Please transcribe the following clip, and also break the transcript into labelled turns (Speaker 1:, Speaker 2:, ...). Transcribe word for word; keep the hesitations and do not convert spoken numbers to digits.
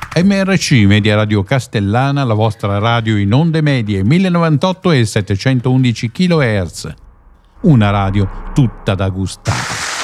Speaker 1: M R C Media Radio Castellana, la vostra radio in onde medie mille novantotto e settecentoundici chilohertz. Una radio tutta da gustare.